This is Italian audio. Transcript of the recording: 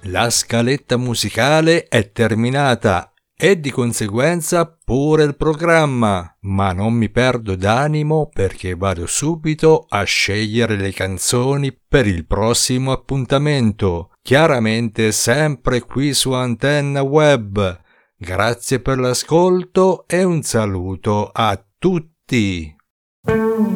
La scaletta musicale è terminata e di conseguenza pure il programma, ma non mi perdo d'animo perché vado subito a scegliere le canzoni per il prossimo appuntamento, chiaramente sempre qui su Antenna Web. Grazie per l'ascolto e un saluto a tutti.